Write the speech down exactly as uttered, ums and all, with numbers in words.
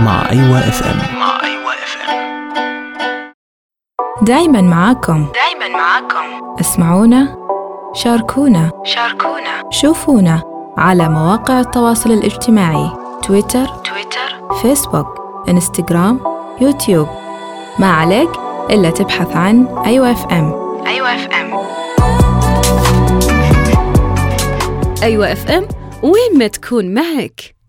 مع أيوة اف ام. مع أيوة اف ام دايما معاكم دايما معاكم اسمعونا، شاركونا شاركونا شوفونا على مواقع التواصل الاجتماعي تويتر تويتر فيسبوك انستغرام يوتيوب. ما عليك إلا تبحث عن أيوة اف ام. أيوة اف ام أيوة اف ام، وين ما تكون معك.